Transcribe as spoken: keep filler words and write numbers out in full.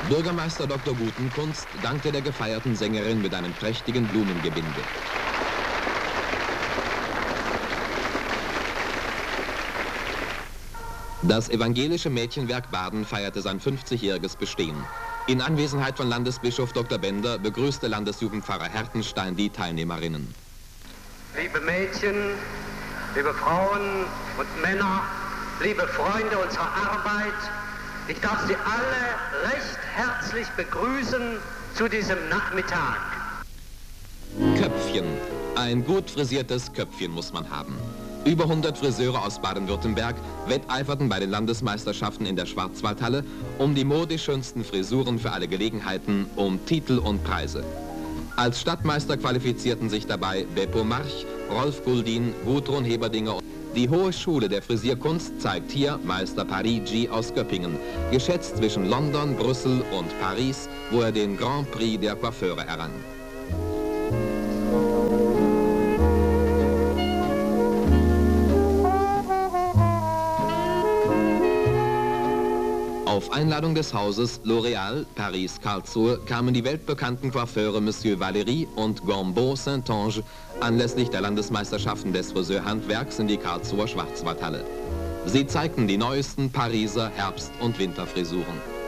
Bürgermeister Doktor Gutenkunst dankte der gefeierten Sängerin mit einem prächtigen Blumengebinde. Das evangelische Mädchenwerk Baden feierte sein fünfzigjähriges Bestehen. In Anwesenheit von Landesbischof Doktor Bender begrüßte Landesjugendpfarrer Hertenstein die Teilnehmerinnen. Liebe Mädchen, liebe Frauen und Männer, liebe Freunde unserer Arbeit, ich darf Sie alle recht herzlich begrüßen zu diesem Nachmittag. Köpfchen. Ein gut frisiertes Köpfchen muss man haben. Über hundert Friseure aus Baden-Württemberg wetteiferten bei den Landesmeisterschaften in der Schwarzwaldhalle um die modisch schönsten Frisuren für alle Gelegenheiten, um Titel und Preise. Als Stadtmeister qualifizierten sich dabei Beppo March, Rolf Guldin, Gudrun Heberdinger. Die Hohe Schule der Frisierkunst zeigt hier Meister Parigi aus Göppingen, geschätzt zwischen London, Brüssel und Paris, wo er den Grand Prix der Coiffeure errang. Auf Einladung des Hauses L'Oréal, Paris-Karlsruhe, kamen die weltbekannten Coiffeure Monsieur Valéry und Gambeau Saint-Onge anlässlich der Landesmeisterschaften des Friseurhandwerks in die Karlsruher Schwarzwaldhalle. Sie zeigten die neuesten Pariser Herbst- und Winterfrisuren.